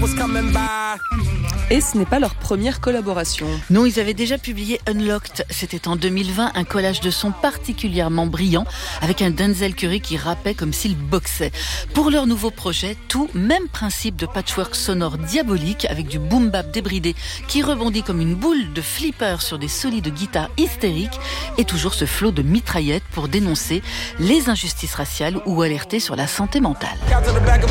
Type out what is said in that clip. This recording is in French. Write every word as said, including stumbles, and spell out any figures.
Et ce n'est pas leur première collaboration. Non, ils avaient déjà publié Unlocked. C'était en deux mille vingt, un collage de sons particulièrement brillant avec un Denzel Curry qui rappait comme s'il boxait. Pour leur nouveau projet, tout, même principe de patchwork sonore diabolique avec du boom bap débridé qui rebondit comme une boule de flipper sur des solis de guitare hystériques et toujours ce flot de mitraillettes pour dénoncer les injustices raciales ou alerter sur la santé mentale.